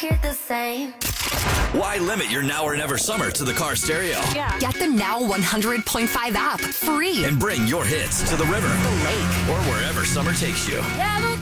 hit the same. Why limit your now or never summer to the car stereo? Yeah. Get the Now 100.5 app free. And bring your hits to the river, The lake. or wherever summer takes you. Never